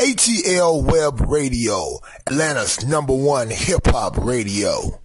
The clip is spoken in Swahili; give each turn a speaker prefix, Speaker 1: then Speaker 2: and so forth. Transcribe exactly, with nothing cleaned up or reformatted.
Speaker 1: A T L Web Radio, Atlanta's number one hip-hop radio.